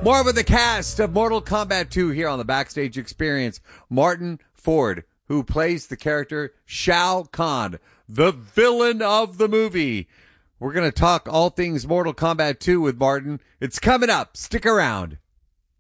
More with the cast of Mortal Kombat 2 here on the Backstage Experience. Martin Ford, who plays the character Shao Kahn, the villain of the movie. We're going to talk all things Mortal Kombat 2 with Martin. It's coming up. Stick around.